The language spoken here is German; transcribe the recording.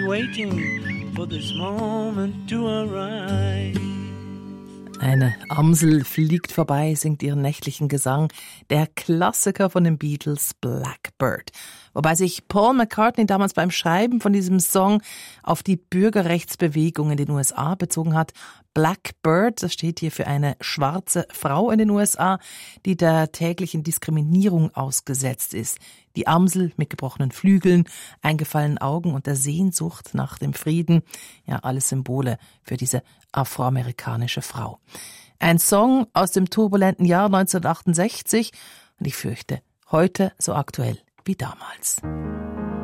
been waiting for this moment to arrive. Eine Amsel fliegt vorbei, singt ihren nächtlichen Gesang. Der Klassiker von den Beatles, Blackbird. Wobei sich Paul McCartney damals beim Schreiben von diesem Song auf die Bürgerrechtsbewegung in den USA bezogen hat. Blackbird, das steht hier für eine schwarze Frau in den USA, die der täglichen Diskriminierung ausgesetzt ist. Die Amsel mit gebrochenen Flügeln, eingefallenen Augen und der Sehnsucht nach dem Frieden. Ja, alles Symbole für diese afroamerikanische Frau. Ein Song aus dem turbulenten Jahr 1968 und ich fürchte, heute so aktuell wie damals.